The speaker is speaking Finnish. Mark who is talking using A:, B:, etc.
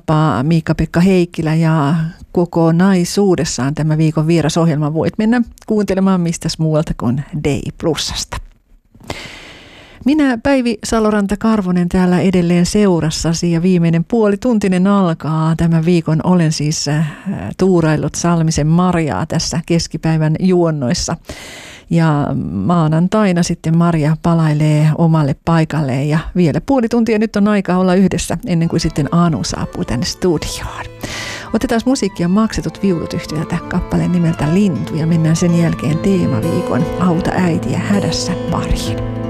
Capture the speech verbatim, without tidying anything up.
A: tapaa Miikka-Pekka Heikkilä ja kokonaisuudessaan tämä viikon vierasohjelma voit mennä kuuntelemaan mistäs muualta kuin Day Plusasta. Minä Päivi Saloranta-Karvonen täällä edelleen seurassasi ja viimeinen puolituntinen alkaa. Tämän viikon olen siis tuuraillut Salmisen Marjaa tässä keskipäivän juonnoissa. Ja maanantaina sitten Marja palailee omalle paikalleen ja vielä puoli tuntia nyt on aika olla yhdessä ennen kuin sitten Anu saapuu tänne studioon. Otetaan musiikkia Maksetut viulut -yhtiöltä kappaleen nimeltä Lintu ja mennään sen jälkeen teemaviikon Auta äitiä hädässä pariin.